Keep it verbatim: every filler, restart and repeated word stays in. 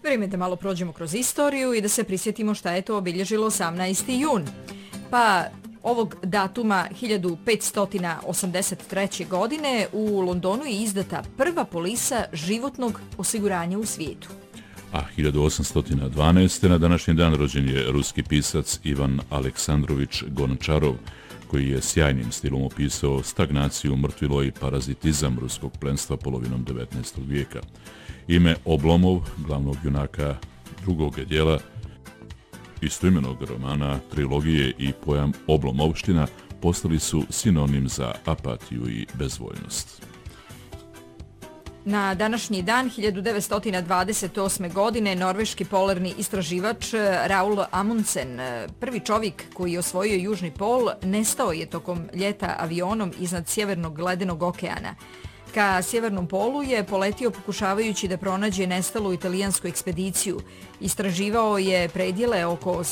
Vrijeme da malo prođemo kroz istoriju i da se prisjetimo šta je to obilježilo osamnaesti jun. Pa ovog datuma hiljadu petsto osamdeset treće. godine u Londonu je izdata prva polisa životnog osiguranja u svijetu. A hiljadu osamsto dvanaeste. na današnji dan rođen je ruski pisac Ivan Aleksandrović Gončarov, koji je sjajnim stilom opisao stagnaciju, mrtvilo i parazitizam ruskog plemstva polovinom devetnaestog vijeka. Ime Oblomov, glavnog junaka drugog dijela istoimenog romana, trilogije, i pojam oblomovština postali su sinonim za apatiju i bezvoljnost. Na današnji dan hiljadu devetsto dvadeset osme. godine norveški polarni istraživač Raoul Amundsen, prvi čovjek koji je osvojio južni pol, nestao je tokom ljeta avionom iznad sjevernog ledenog okeana. Ka sjevernom polu je poletio pokušavajući da pronađe nestalu italijansku ekspediciju. Istraživao je predjele oko